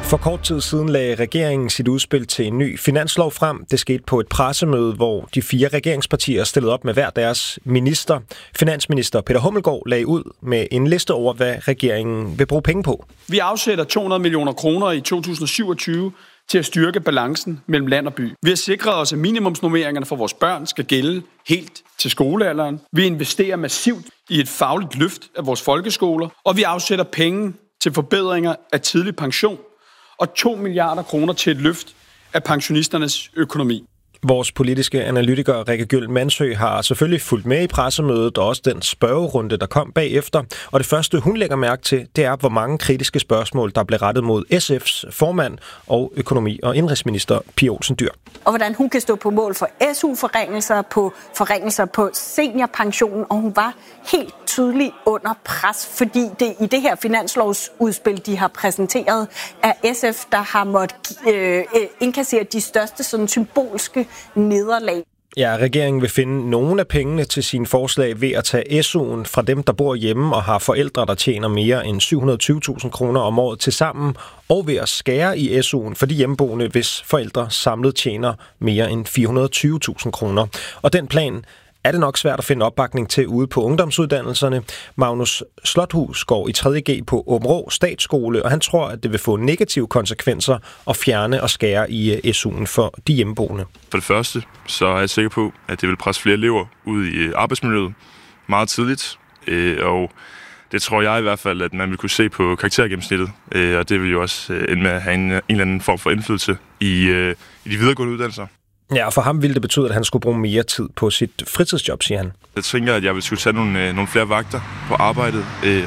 For kort tid siden lagde regeringen sit udspil til en ny finanslov frem. Det skete på et pressemøde, hvor de 4 regeringspartier stillede op med hver deres minister. Finansminister Peter Hummelgaard lagde ud med en liste over, hvad regeringen vil bruge penge på. Vi afsætter 200 millioner kroner i 2027 til at styrke balancen mellem land og by. Vi har sikret os, at minimumsnormeringerne for vores børn skal gælde helt til skolealderen. Vi investerer massivt i et fagligt løft af vores folkeskoler, og vi afsætter penge til forbedringer af tidlig pension og 2 milliarder kroner til et løft af pensionisternes økonomi. Vores politiske analytiker Rikke Gyld Mansø har selvfølgelig fulgt med i pressemødet og også den spørgerunde, der kom bagefter. Og det første, hun lægger mærke til, det er, hvor mange kritiske spørgsmål, der blev rettet mod SF's formand og økonomi- og indenrigsminister Pia Olsen Dyhr. Og hvordan hun kan stå på mål for SU-forringelser på seniorpensionen, og hun var helt tydelig under pres, fordi det i det her finanslovsudspil, de har præsenteret, er SF, der har måttet indkassere de største sådan symbolske nederlag. Ja, regeringen vil finde nogle af pengene til sine forslag ved at tage SU'en fra dem, der bor hjemme og har forældre, der tjener mere end 720.000 kroner om året til sammen, og ved at skære i SU'en for de hjemmeboende, hvis forældre samlet tjener mere end 420.000 kroner. Og den plan er det nok svært at finde opbakning til ude på ungdomsuddannelserne. Magnus Slothus går i 3.G på Aabenraa Statsskole, og han tror, at det vil få negative konsekvenser at fjerne og skære i SU'en for de hjemmeboende. For det første, så er jeg sikker på, at det vil presse flere elever ud i arbejdsmiljøet meget tidligt, og det tror jeg i hvert fald, at man vil kunne se på karaktergennemsnittet, og det vil jo også ende med at have en eller anden form for indflydelse i de videregående uddannelser. Ja, og for ham ville det betyde, at han skulle bruge mere tid på sit fritidsjob, siger han. Jeg tænker, at jeg vil skulle tage nogle flere vagter på arbejdet,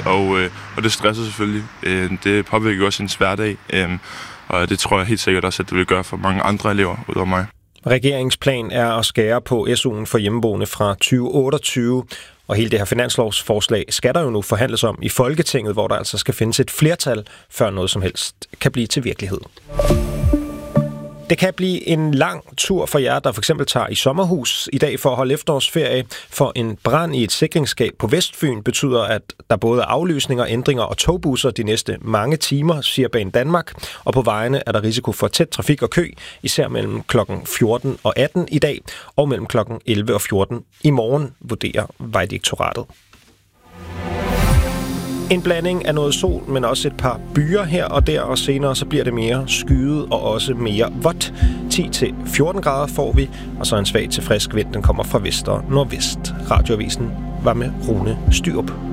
og det stresser selvfølgelig. Det påvirker også ens hverdag, og det tror jeg helt sikkert også, at det vil gøre for mange andre elever ud over mig. Regeringens plan er at skære på SU'en for hjemmeboende fra 2028, og hele det her finanslovsforslag skal der jo nu forhandles om i Folketinget, hvor der altså skal findes et flertal, før noget som helst kan blive til virkelighed. Det kan blive en lang tur for jer, der for eksempel tager i sommerhus i dag for at holde efterårsferie. For en brand i et sikringsskab på Vestfyn betyder, at der både er aflysninger, ændringer og togbusser de næste mange timer, siger Banedanmark. Og på vejene er der risiko for tæt trafik og kø, især mellem kl. 14 og 18 i dag, og mellem kl. 11 og 14 i morgen, vurderer Vejdirektoratet. En blanding af noget sol, men også et par byer her og der, og senere så bliver det mere skyet og også mere vådt. 10-14 grader får vi, og så en svag til frisk vind, den kommer fra vest og nordvest. Radioavisen var med Rune Styrup.